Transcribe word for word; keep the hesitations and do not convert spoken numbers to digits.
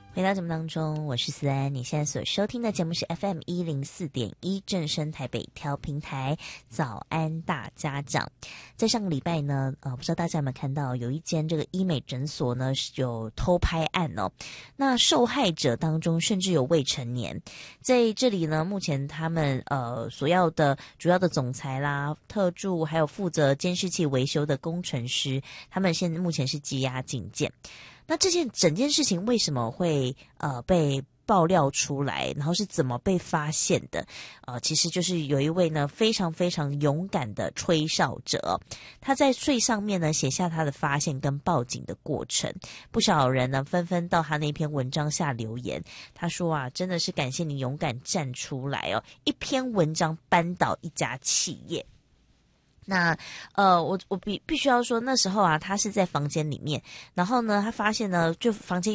回到节目当中，我是思安，你现在所收听的节目是 F M 一零四点一正声台北调频台，早安大家长。在上个礼拜呢，呃，不知道大家有没有看到，有一间这个医美诊所呢有偷拍案哦。那受害者当中甚至有未成年，在这里呢，目前他们呃所要的主要的总裁啦、特助，还有负责监视器维修的工程师，他们现在目前是羁押禁见。那这件整件事情为什么会呃被爆料出来，然后是怎么被发现的？呃，其实就是有一位呢非常非常勇敢的吹哨者，他在最上面呢写下他的发现跟报警的过程。不少人呢纷纷到他那篇文章下留言，他说啊，真的是感谢你勇敢站出来哦，一篇文章扳倒一家企业。那呃，我我必必须要说，那时候啊，他是在房间里面，然后呢，他发现呢，就房间